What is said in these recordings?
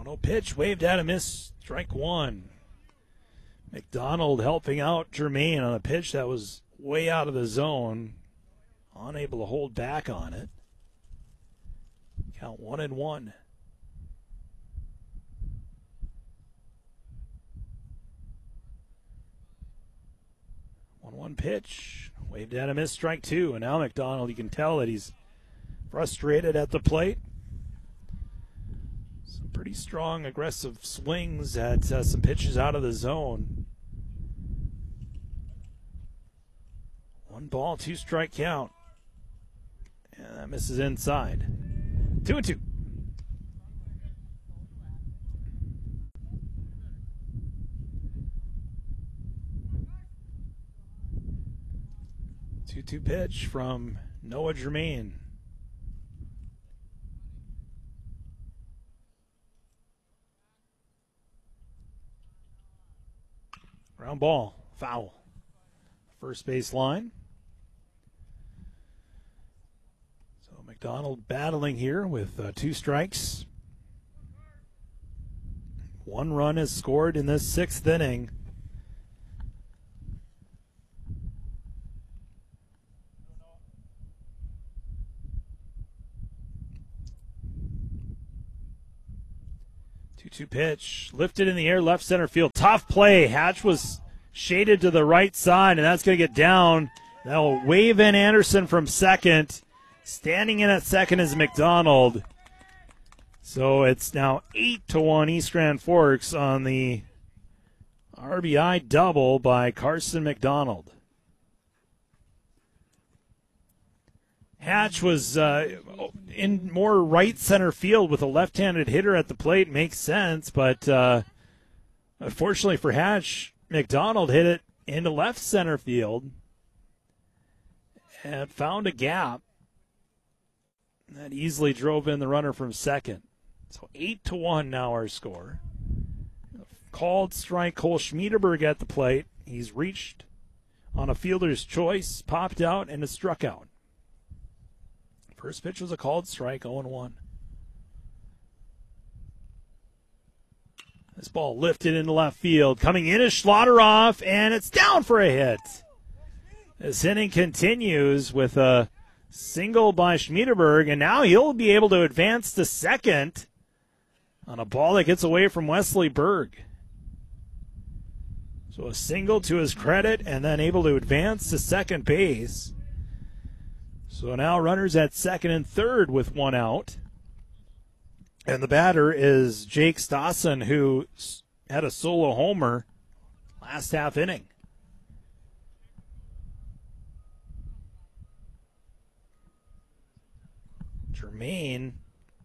1-0 pitch, waved at a miss, strike one. McDonald helping out Germain on a pitch that was way out of the zone, unable to hold back on it. Count 1-1. 1-1 pitch, waved at a miss, strike two. And now McDonald, you can tell that he's frustrated at the plate. Some pretty strong, aggressive swings at some pitches out of the zone. 1 ball, 2 strike count. And that misses inside. 2-2. Two pitch from Noah Germain. Ground ball, foul. First base line. So McDonald battling here with 2 strikes. 1 run is scored in this 6th inning. Two pitch, lifted in the air, left center field. Tough play. Hatch was shaded to the right side, and that's going to get down. That'll wave in Anderson from second. Standing in at second is McDonald. So it's now 8-1 East Grand Forks on the RBI double by Carson McDonald. Hatch was in more right center field with a left-handed hitter at the plate. Makes sense, but unfortunately for Hatch, McDonald hit it into left center field and found a gap that easily drove in the runner from second. So 8-1 now our score. Called strike, Cole Schmiederberg at the plate. He's reached on a fielder's choice, popped out, and is struck out. First pitch was a called strike, 0-1. This ball lifted into left field. Coming in is Schlotteroff, and it's down for a hit. This inning continues with a single by Schmiederberg, and now he'll be able to advance to second on a ball that gets away from Wesley Berg. So a single to his credit, and then able to advance to second base. So now runners at second and third with 1 out. And the batter is Jake Stassen, who had a solo homer last half inning. Germain.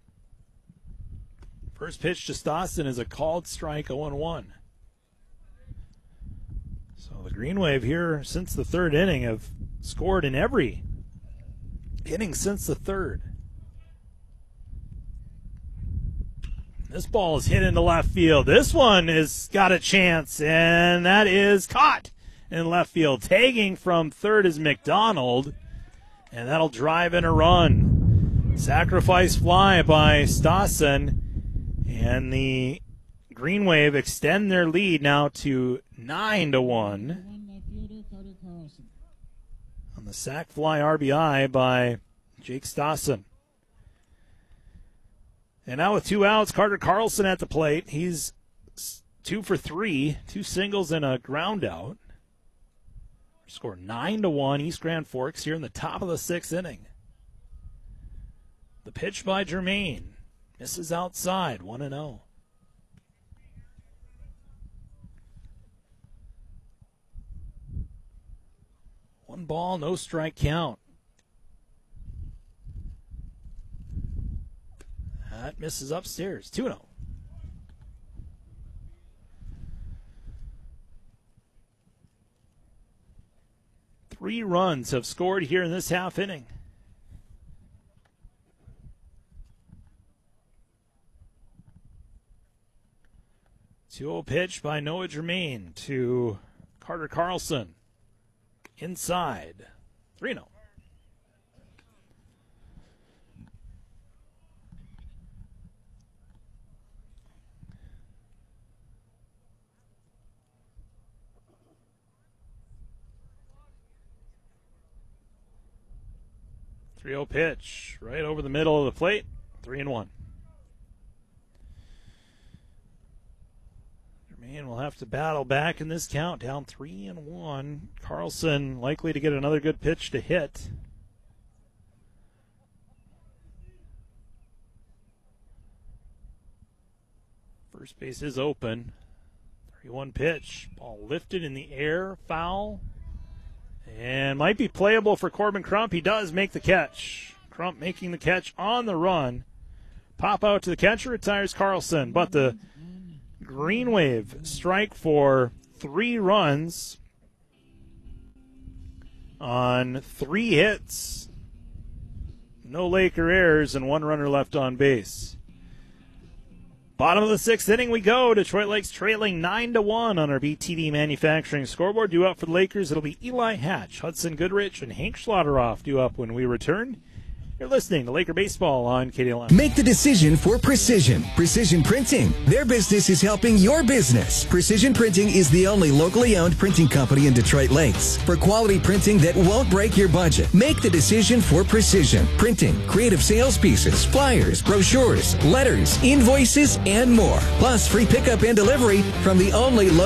First pitch to Stassen is a called strike, 0-1. So the Green Wave here since the 3rd inning have scored in every inning since the 3rd. This ball is hit into left field. This one has got a chance, and that is caught in left field. Tagging from third is McDonald, and that'll drive in a run. Sacrifice fly by Stassen, and the Green Wave extend their lead now to 9-1. On the sac fly RBI by Jake Stassen. And now with 2 outs, Carter Carlson at the plate. He's 2 for 3, 2 singles and a ground out. Score 9-1 East Grand Forks here in the top of the 6th inning. The pitch by Germain. Misses outside, 1-0. One ball, no strike count. That misses upstairs, 2-0. Three runs have scored here in this half inning. Two-0 pitch by Noah Germain to Carter Carlson. Inside, 3-0. 3-0 pitch right over the middle of the plate. 3-1. Jermaine will have to battle back in this count, down 3-1. Carlson likely to get another good pitch to hit. First base is open. 3-1 pitch. Ball lifted in the air. Foul. And might be playable for Corbin Crump. He does make the catch. Crump making the catch on the run. Pop out to the catcher. Retires Carlson. But the Green Wave strike for 3 runs on 3 hits. No Laker errors and 1 runner left on base. Bottom of the 6th inning we go. Detroit Lakes trailing 9-1 on our BTD Manufacturing scoreboard. Due up for the Lakers, it'll be Eli Hatch, Hudson Goodrich, and Hank Schlotteroff due up when we return. You're listening to Laker Baseball on KDLM. Make the decision for Precision. Precision Printing. Their business is helping your business. Precision Printing is the only locally owned printing company in Detroit Lakes. For quality printing that won't break your budget, make the decision for Precision Printing. Creative sales pieces, flyers, brochures, letters, invoices, and more. Plus free pickup and delivery from the only